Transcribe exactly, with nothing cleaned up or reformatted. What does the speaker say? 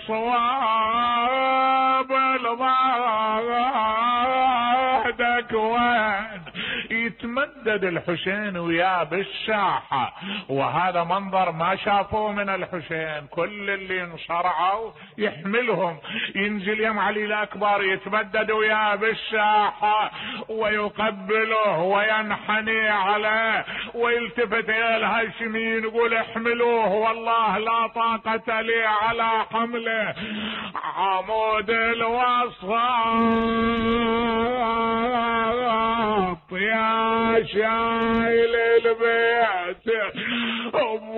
صواب الضادك وين يتمدد الحسين وياه بالساحة، وهذا منظر ما شافوه من الحسين. كل اللي انصرعوا يحملهم، ينزل يم علي الأكبر يتمدد وياه بالساحة ويقبله وينحني عليه ويلتفت الى الهاشميين يقول احملوه والله لا طاقة لي على حمله. عمود الوسط يا شايل البيت